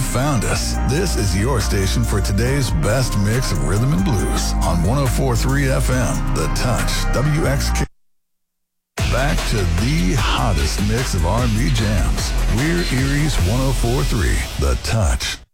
found us. This is your station for today's best mix of rhythm and blues on 104.3 FM, The Touch, WXK. Back to the hottest mix of R&B jams. We're Erie's 104.3, The Touch.